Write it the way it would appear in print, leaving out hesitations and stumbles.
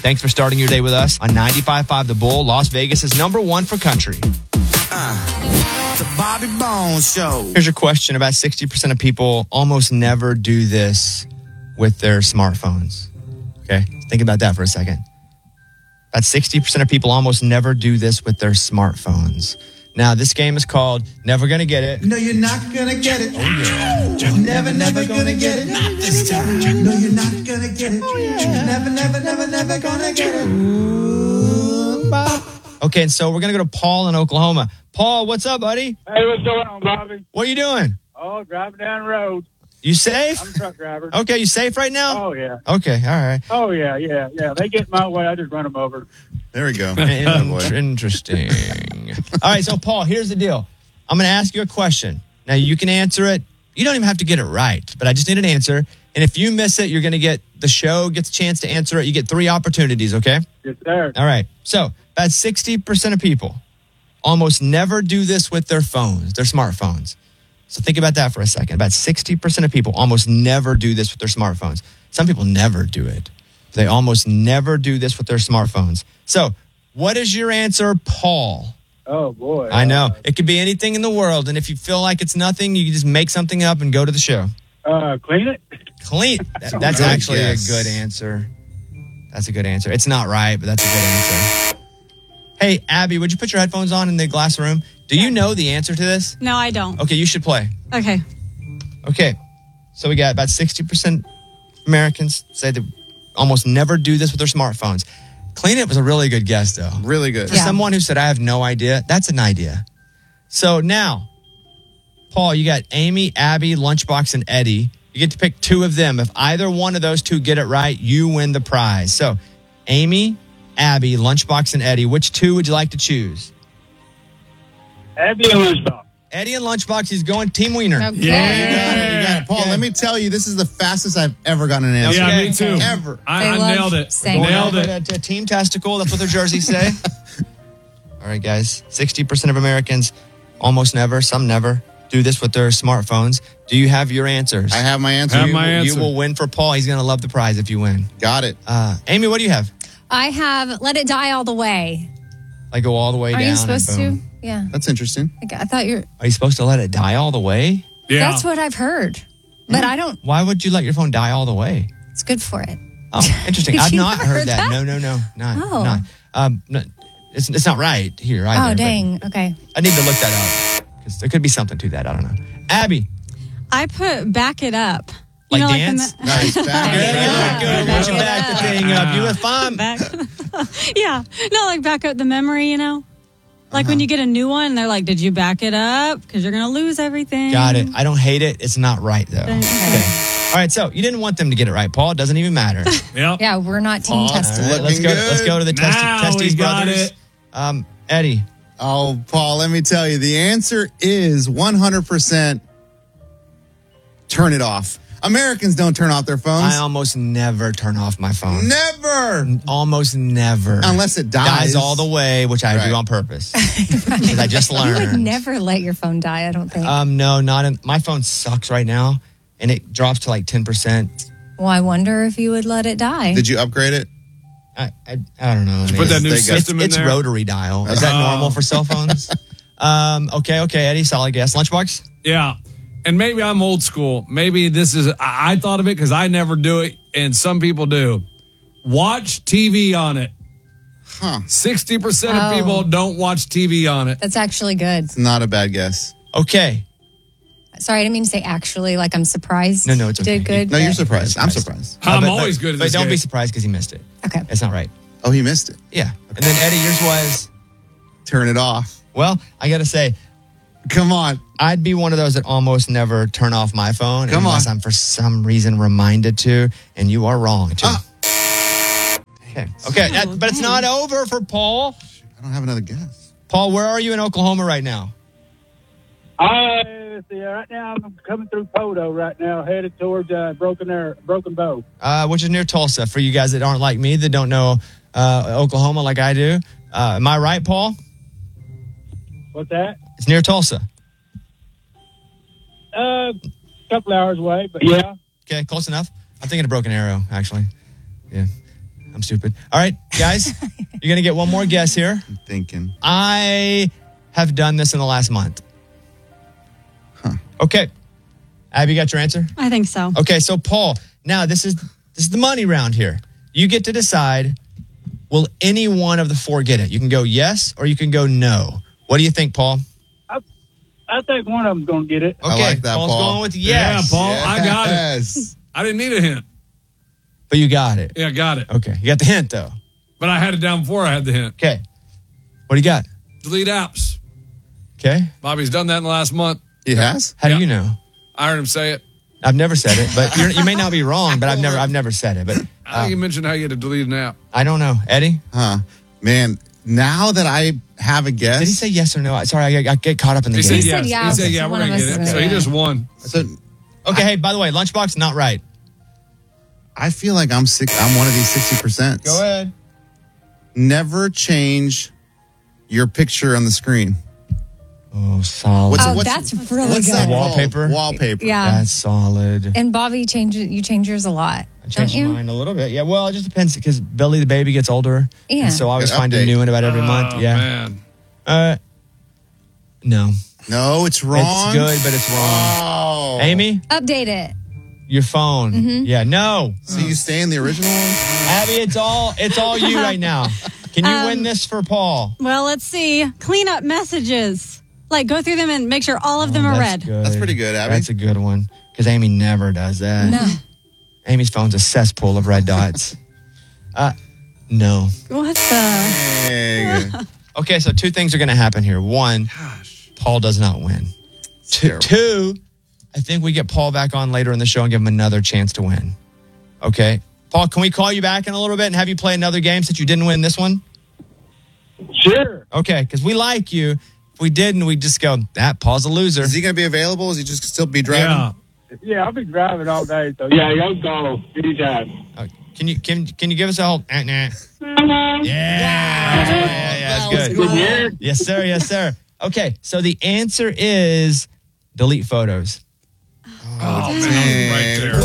Thanks for starting your day with us on 95.5 The Bull, Las Vegas is number one for country. The Bobby Bones Show. Here's your question. About 60% of people almost never do this with their smartphones. Okay? Think about that for a second. About 60% of people almost never do this with their smartphones. Now, this game is called Never Gonna Get It. No, you're not gonna get it. Oh, yeah. Never gonna get it. Not this time. No, you're not gonna get it. Oh, yeah. Never gonna get it. Ooh, Okay, and so we're going to go to Paul in Oklahoma. Paul, what's up, buddy? Hey, what's going on, Bobby? What are you doing? Oh, driving down the road. You safe? I'm a truck driver. Okay, you safe right now? Oh, yeah. Okay, all right. Oh, yeah. They get in my way. I just run them over. There we go. Interesting. All right, so Paul, here's the deal. I'm going to ask you a question. Now, you can answer it. You don't even have to get it right, but I just need an answer. And if you miss it, you're going to get the show gets a chance to answer it. You get 3 opportunities, okay? Yes, sir. All right. So, about 60% of people almost never do this with their phones, their smartphones. So think about that for a second. About 60% of people almost never do this with their smartphones. Some people never do it. They almost never do this with their smartphones. So, what is your answer, Paul? Oh, boy. I know. It could be anything in the world. And if you feel like it's nothing, you can just make something up and go to the show. Clean it? Clean. That's actually a good answer. That's a good answer. It's not right, but that's a good answer. Hey, Abby, would you put your headphones on in the glass room? Do you know the answer to this? No, I don't. Okay, you should play. Okay. Okay, so we got about 60% Americans say they almost never do this with their smartphones. Clean it was a really good guess, though. Really good. For someone who said, I have no idea, that's an idea. So now, Paul, you got Amy, Abby, Lunchbox, and Eddie. You get to pick 2 of them. If either one of those 2 get it right, you win the prize. So, Amy, Abby, Lunchbox, and Eddie, which 2 would you like to choose? Abby and Lunchbox. Eddie and Lunchbox, he's going Team Wiener. Okay. Yeah. You got it. Paul, let me tell you, this is the fastest I've ever gotten an answer. Okay. Yeah, me too. Ever. I nailed it. Same. Nailed Going it. to Team Testicle, that's what their jerseys say. All right, guys. 60% of Americans almost never, some never, do this with their smartphones. Do you have your answers? I have my answer. You will win for Paul. He's going to love the prize if you win. Got it. Amy, what do you have? I have Let It Die All the Way. Like go all the way down. Are you supposed and to? boom. Yeah. That's interesting. I thought you're. Are you supposed to let it die all the way? Yeah. That's what I've heard. But I don't. Why would you let your phone die all the way? It's good for it. Oh, interesting. Did I've you not not heard heard that. that? No. Not. Oh. No, it's not right here either. Oh, but dang. Okay. I need to look that up because there could be something to that. I don't know. Abby, I put Back It Up. You like know, dance? Nice. Back it up. Good. Once you back the thing up, you have fun. Yeah. No, like back up the memory, you know? Like when you get a new one, they're like, did you back it up? Because you're going to lose everything. Got it. I don't hate it. It's not right, though. Okay. All right, so you didn't want them to get it right, Paul. It doesn't even matter. Yep. Yeah, we're not team tested. All right, let's Looking go. Let's good. go to the Now Testies we got brothers. it. Eddie. Oh, Paul, let me tell you, the answer is 100% turn it off. Americans don't turn off their phones. I almost never turn off my phone. Never. Almost never. Unless it Dies dies. all the way, which I do Right. on purpose. Because I just You learned. would never let your phone die, I don't think. No, not in, my phone sucks right now, and it drops to like 10%. Well, I wonder if you would let it die. Did you upgrade it? I don't know. Man. Put that new They got- system in It's there. rotary dial. Is that Oh. normal for cell phones? Okay, Eddie, solid guess. Lunchbox? Yeah. And maybe I'm old school. Maybe this is, I thought of it because I never do it, and some people do. Watch TV on it. Huh. 60% of Oh. people don't watch TV on it. That's actually good. It's not a bad guess. Okay. Sorry, I didn't mean to say actually, like I'm surprised. No, it's okay. Did good. No, you're but- surprised. I'm surprised. I'm But- always good at But this don't game. be surprised because he missed it. Okay. It's not right. Oh, he missed it. Yeah. And then, Eddie, yours was, Turn it off. well, I got to say, Come on. I'd be one of those that almost never turn off my phone Come unless on. I'm for some reason reminded to, and you are wrong, too. Okay, but it's not over for Paul. I don't have another guess. Paul, where are you in Oklahoma right now? See, right now I'm coming through Podo right now, headed towards Broken Bow. Which is near Tulsa. For you guys that aren't like me, that don't know Oklahoma like I do. Am I right, Paul? What's that? It's near Tulsa. Couple hours away, but yeah. Okay, close enough. I'm thinking of Broken Arrow, actually. Yeah. I'm stupid. All right, guys, you're going to get one more guess here. I'm thinking. I have done this in the last month. Okay. Abby, you got your answer? I think so. Okay, so Paul, now this is the money round here. You get to decide, will any one of the four get it? You can go yes or you can go no. What do you think, Paul? I think one of them's going to get it. Okay, I like that, Paul's Paul. going with yes. Yeah, Paul, I got it. Yes. I didn't need a hint. But you got it. Yeah, I got it. Okay, you got the hint, though. But I had it down before I had the hint. Okay. What do you got? Delete apps. Okay. Bobby's done that in the last month. He has? How do Yeah. you know? I heard him say it. I've never said it, but you may not be wrong, but I've never said it. But I think you mentioned how you had to delete an app. I don't know. Eddie? Huh. Man, now that I have a guess. Did he say yes or no? Sorry, I get caught up in the He game. said said yes. yeah, He said so yeah, we're one going to of get us it. is So he gonna just won. So Okay, hey, by the way, Lunchbox, not right. I feel like I'm one of these 60%. Go ahead. Never change your picture on the screen. Oh, solid. That's really What's good. that called? Wallpaper? Wallpaper. Yeah. That's solid. And Bobby, you change yours a lot, I don't changed you? mine a little bit. Yeah, well, it just depends because Billy the baby gets older. Yeah. And so I always Good find a update. new one about every month. Oh, Yeah. man. No. No, it's wrong. It's good, but it's wrong. Oh. Amy, Update it. your phone. Yeah, no. So you stay in the original one? Abby, it's all you right now. Can you win this for Paul? Well, let's see. Clean up messages. Like, go through them and make sure all of them are That's read. good. That's pretty good, Abby. That's a good one because Amy never does that. No. Amy's phone's a cesspool of red dots. No. What the? Dang. Okay, so two things are going to happen here. One, Paul does not win. Two, I think we get Paul back on later in the show and give him another chance to win. Okay? Paul, can we call you back in a little bit and have you play another game since you didn't win this one? Sure. Okay, because we like you. If we didn't, we'd just go, Paul's a loser. Is he going to be available? Is he just still be driving? Yeah. Yeah, I'll be driving all day. So, yeah, y'all call anytime. Can you give us a whole... Yeah, that's good. Good year. Yes, sir. Yes, sir. Okay, so the answer is delete photos. Oh, man. Right there.